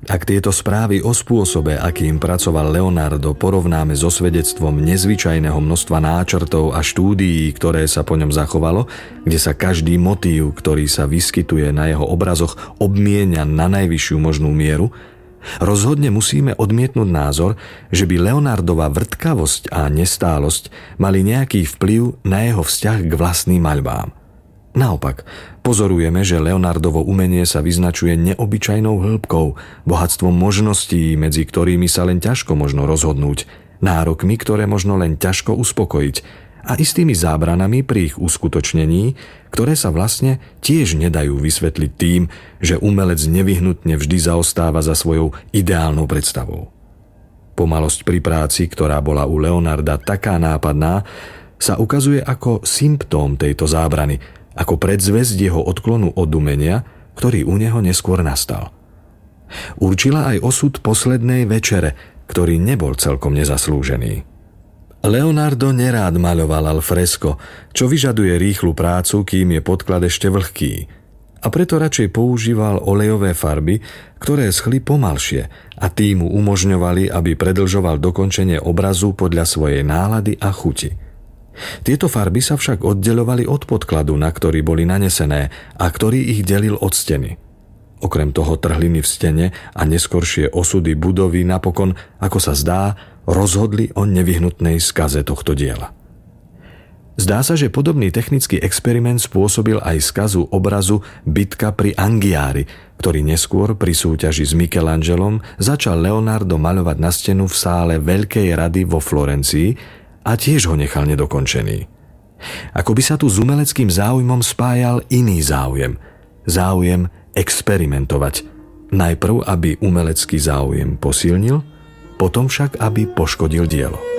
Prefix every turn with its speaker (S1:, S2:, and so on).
S1: Ak tieto správy o spôsobe, akým pracoval Leonardo, porovnáme so svedectvom nezvyčajného množstva náčrtov a štúdií, ktoré sa po ňom zachovalo, kde sa každý motív, ktorý sa vyskytuje na jeho obrazoch, obmienia na najvyššiu možnú mieru, rozhodne musíme odmietnúť názor, že by Leonardova vrtkavosť a nestálosť mali nejaký vplyv na jeho vzťah k vlastným maľbám. Naopak, pozorujeme, že Leonardovo umenie sa vyznačuje neobyčajnou hĺbkou, bohatstvom možností, medzi ktorými sa len ťažko možno rozhodnúť, nárokmi, ktoré možno len ťažko uspokojiť a istými zábranami pri ich uskutočnení, ktoré sa vlastne tiež nedajú vysvetliť tým, že umelec nevyhnutne vždy zaostáva za svojou ideálnou predstavou. Pomalosť pri práci, ktorá bola u Leonarda taká nápadná, sa ukazuje ako symptóm tejto zábrany, ako predzvesť jeho odklonu od umenia, ktorý u neho neskôr nastal. Určila aj osud poslednej večere, ktorý nebol celkom nezaslúžený. Leonardo nerád maľoval al fresco, čo vyžaduje rýchlu prácu, kým je podklad ešte vlhký, a preto radšej používal olejové farby, ktoré schli pomalšie a tým mu umožňovali, aby predĺžoval dokončenie obrazu podľa svojej nálady a chuti. Tieto farby sa však oddeľovali od podkladu, na ktorý boli nanesené a ktorý ich delil od steny. Okrem toho trhliny v stene a neskoršie osudy budovy napokon, ako sa zdá, rozhodli o nevyhnutnej skaze tohto diela. Zdá sa, že podobný technický experiment spôsobil aj skazu obrazu Bitka pri Anghiari, ktorý neskôr pri súťaži s Michelangelom začal Leonardo maľovať na stenu v sále Veľkej rady vo Florencii a tiež ho nechal nedokončený. Ako by sa tu s umeleckým záujmom spájal iný záujem. Záujem experimentovať. Najprv, aby umelecký záujem posilnil, potom však, aby poškodil dielo.